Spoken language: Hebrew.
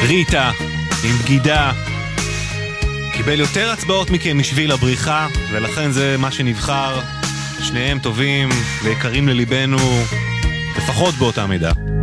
ריטה עם בגידה קיבל יותר הצבעות מכם משביל הבריחה, ולכן זה מה שנבחר. שניהם טובים ויקרים לליבנו לפחות באותה מידה.